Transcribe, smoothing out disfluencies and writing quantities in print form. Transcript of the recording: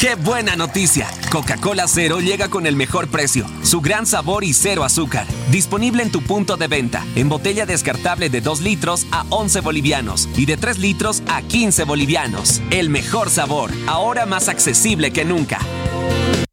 ¡Qué buena noticia! Coca-Cola Cero llega con el mejor precio, su gran sabor y cero azúcar. Disponible en tu punto de venta, en botella descartable de 2 litros a 11 bolivianos y de 3 litros a 15 bolivianos. El mejor sabor, ahora más accesible que nunca.